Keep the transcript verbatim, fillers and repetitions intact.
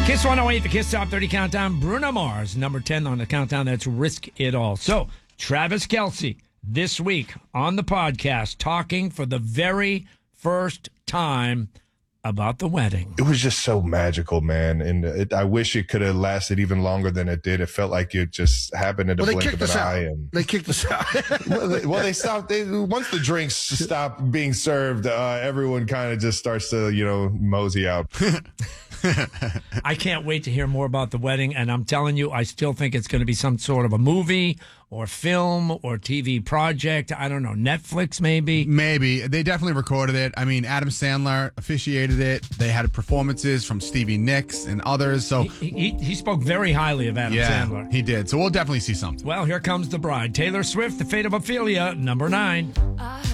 Kiss one oh eight, the Kiss Top thirty Countdown. Bruno Mars, number ten on the countdown. That's Risk It All. So, Travis Kelce, this week on the podcast, talking for the very first time about the wedding. It was just so magical, man. And it, I wish it could have lasted even longer than it did. It felt like it just happened in the well, blink of an eye. And they kicked us out. well, they, well, they stopped. They, once the drinks stop being served, uh, everyone kind of just starts to, you know, mosey out. I can't wait to hear more about the wedding, and I'm telling you, I still think it's going to be some sort of a movie or film or T V project. I don't know, Netflix maybe? Maybe. They definitely recorded it. I mean, Adam Sandler officiated it. They had performances from Stevie Nicks and others. So He, he, he spoke very highly of Adam yeah, Sandler. he did. So we'll definitely see something. Well, here comes the bride. Taylor Swift, The Fate of Ophelia, number nine. I